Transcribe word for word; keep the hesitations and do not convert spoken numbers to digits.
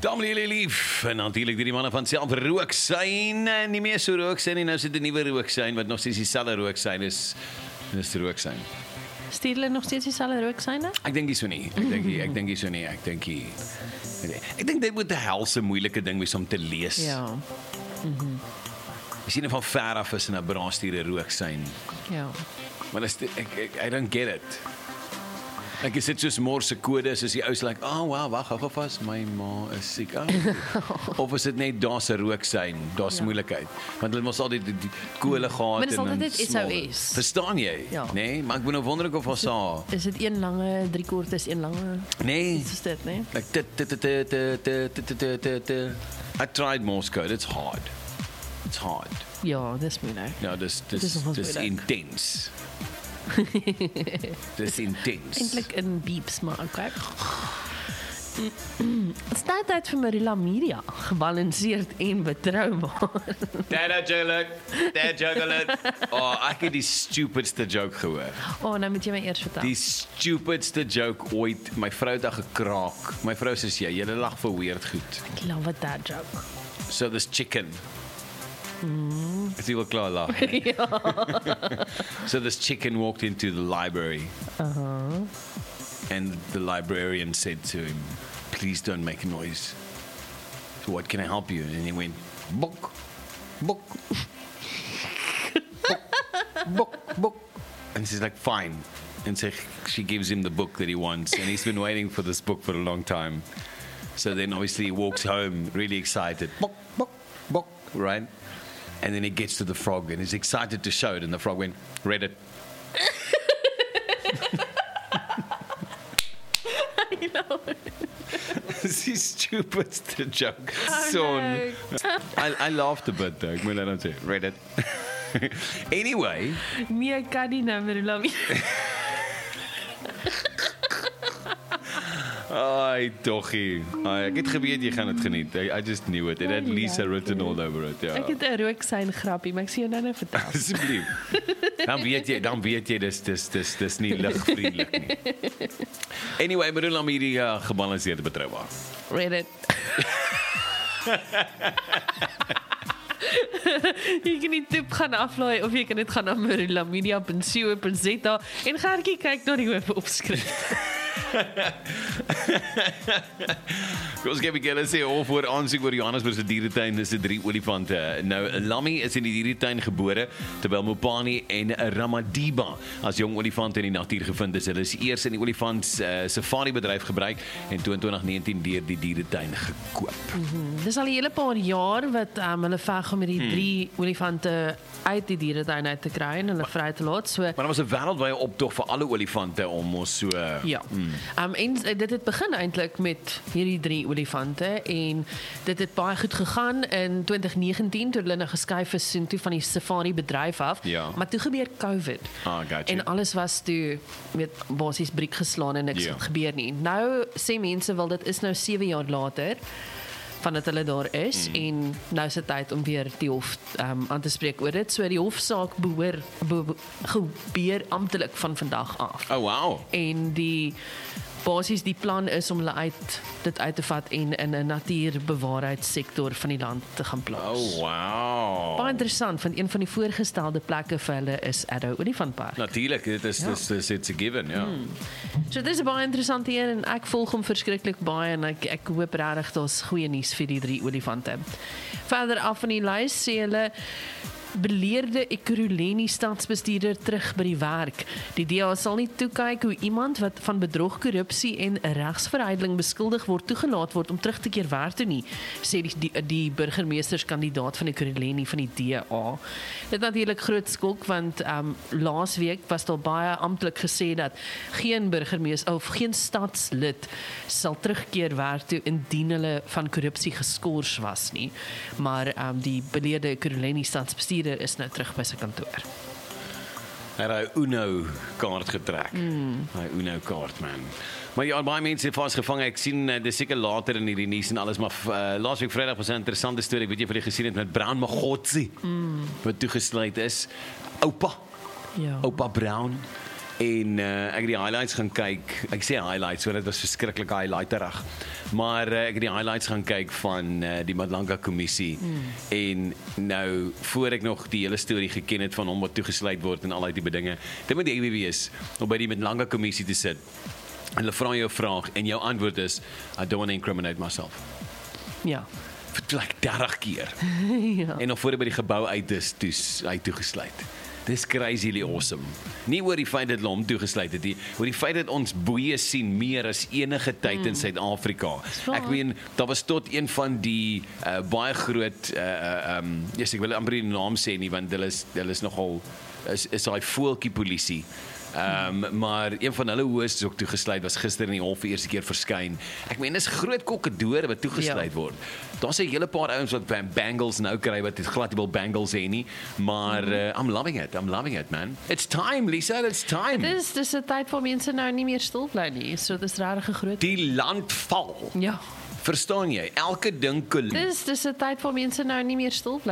Dames jullie lief, en natuurlijk die mannen van self rook zijn, nie meer so rook zijn, en nou sit 'n nuwe rook zijn, wat nog steeds dieselfde rook zijn is, is rook zijn. Stuur hulle nog steeds dieselfde rooksyne? Ek dink nie so nie, ek dink nie, ek dink nie so nie, ek dink nie. Ek dink dit moet 'n helse moeilike ding wees om te lees. Ja. Mhm. Jy sien van ver af is 'n braasdiere rook zijn. Ja. Maar dis ek, ek I don't get it. Ek is dit soos Morse kode, soos die ou's like, "Oh wow, wag, hou vas, my ma is siek." Oh. Of is dit net daar se rook sein, daar's ja. moeilikheid. Want hulle mos al die, die, die kole gehad maar dis en altyd dan net S O S. Verstaan jy? Ja. Nee, maar ek moet nou wonder of ons sa. Is dit een lange, drie kwart is een lange? Nee. Iets is dit, nee? Like t t t t t t t t t. I tried Morse code. It's hard. It's hard. Ja, dis moeilik. Ja, dis dis Dit is nogals dis moeilik. intens. Dis intens. Eintlik in beeps, maar okay. Staat tyd vir Marula Media, gebalanseerd en betroubaar. Dada juggle, dada juggle. Oh, ek het die stupidste joke gehoor. Oh, nou moet jy my eers vertel. Die stupidste joke ooit. My vrou het daar gekraak. My vrou sê jy, jy lag vir weird goed. Ek love that joke. So this chicken. Mm. Is he wel klaar lag? So this chicken walked into the library. Uh-huh. And the librarian said to him, "Please don't make a noise. So what can I help you?" And he went, "Book, book, book, book, book." And she's like, "Fine." And so she gives him the book that he wants. And he's been waiting for this book for a long time. So then obviously he walks home really excited. Book, book, book, right? And then he gets to the frog and he's excited to show it. And the frog went, "Read it." I know. This is stupidste joke. Oh, Son. no. I, I laughed a bit though. Ek moet nou net sê, read it. Anyway. Nee, ek kan nie nou Marula Media. Ai, doggie. Ai, ek het geweet jy gaan dit geniet. I, I just knew it. It had Lisa written all over it. Ja. Ek het 'n rooksyn grappie, maar ek sien jou nou nou vertel. Asseblief. Dan weet jy, dan weet jy dis dis dis dis nie ligvriendelik nie. Anyway, Marula Media gebalanseerd betroubaar. Read it. Jy kan die tip gaan aflaai of jy kan dit gaan na marula media punt co punt za en Gertjie kyk na die hoofopskrif. Ons gee begin sê of voor aansoek oor Johannesburg se dieretuin is 'n drie olifante. Nou Lammy is in die dieretuin gebore terwyl Mopani en Ramadiba as jong olifante in die natuur gevind is. Hulle is eers in die olifant uh, safari bedryf gebruik en toe in twintig negentien deur die dieretuin gekoop. Mm-hmm. Dis al 'n hele paar jaar wat um, hulle veg om hierdie hmm. drie olifante uit die dieretuin uit te kry en hulle vry te laat. So maar daar was 'n wêreldwye optog vir alle olifante om ons so ja. Mm. Um, en dit het begin eintlik met hierdie drie olifante en dit het baie goed gegaan in twintig negentien toe hulle nou geskuif is toe van die safari bedryf af. Ja. Maar toe gebeur COVID. Ah, gotcha. En alles was toe met basies briek geslaan en niks Ja. het gebeur nie. Nou sê mense wel dit is nou sewe jaar later van dat hulle daar is mm. en nou is dit tyd om weer die hof um, aan te spreek oor dit. So die hofsaak behoor be, gebeur amptelik van vandag af. Oh wow. En die basies die plan is om hulle uit dit uit te vat en in 'n natuurbewaarheidssektor van die land te gaan plaas. Oh wow. Baie interessant, want een van die voorgestelde plekke vir hulle is Addo Olifantpark. Natuurlik, dit is Ja. dis dis it's a given, ja. Hmm. So dit is 'n baie interessante een en ek volg hom verskriklik baie en ek ek hoop regtig daar's goeie nuus vir die drie olifante. Verder af van die lys sê hulle beleerde Ekurhuleni stadsbestuurder terug by die werk. Die D A sal nie toekyk hoe iemand wat van bedrog, korrupsie en regsverhuideling beskuldig word toegelaat word om terug te keer werk toe nie, sê die, die, die burgemeesterskandidaat van Ekurhuleni van die D A. Dit natuurlik groot skok want um, laasweek was daar baie amptelik gesê dat geen burgemeester of geen stadslid sal terugkeer werk toe indien hulle van korrupsie geskort was nie. Maar um, die beleerde Ekurhuleni stadsbestuurder is nou terug by sy kantoor. Hy het hy Uno kaart getrek. Mm. Hy Uno kaart man. Maar ja, baie mense het vasgevang. Ek sien uh, dis seker later in hierdie nuus en alles, maar uh, laasweek Vrydag was 'n interessante storie. Ek weet jy of jy gesien het met Brown Magotsi mm. wat toegesluit is. Oupa. Ja. Oupa Brown. En uh, ek het die highlights gaan kyk. Ek sê highlights, want dit was verskriklik highlighterig. Maar uh, ek het die highlights gaan kyk van uh, die Madlanga kommissie mm. en nou voor ek nog die hele storie geken het van hom wat toegesluit word en al die tipe dinge, dit moet die wees om by die Madlanga kommissie te sit. En hulle vra jou 'n vraag en jou antwoord is I don't want to incriminate myself. Ja. Vir like dertig keer. ja. En nog voor hy by die gebou uit is, toes, hy toegesluit. Dis crazily awesome. Nie oor die feit dat hulle hom toegesluit het nie, oor die feit dat ons boeie sien meer as enige tyd mm. in Suid-Afrika. Ek meen, daar was tot een van die uh, baie groot, uh, um, yes, ek wil amper nie die naam sê nie, want hulle is, hulle is nogal, is, is daai voeltjie polisie. Um, maar een van hulle hoes is ook toegesluit, was gister in die hof vir eerste keer verskyn. Ek meen, dis groot kokkadore wat toegesluit ja. word. Daar's 'n hele paar ouens wat bangles nou kry, wat glad nie wil bangles hê nie, maar uh, I'm loving it, I'm loving it, man. It's time, Lisa, it's time. Dis dis 'n tyd waar mense nou nie meer stil bly nie, so dis regtig 'n groot. Die land val. Ja. Verstaan jy? Elke ding kollapse. Dis dis 'n tyd waar mense nou nie meer stil bly